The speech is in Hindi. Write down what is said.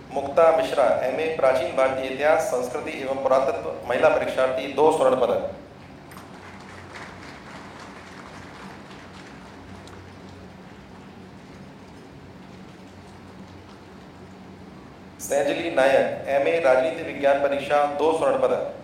मुक्ता मिश्रा एमए प्राचीन भारतीय इतिहास संस्कृति एवं पुरातत्व महिला परीक्षार्थी 2 स्वर्ण पदक। सैजली नायक एमए राजनीति विज्ञान परीक्षा 2 स्वर्ण पदक।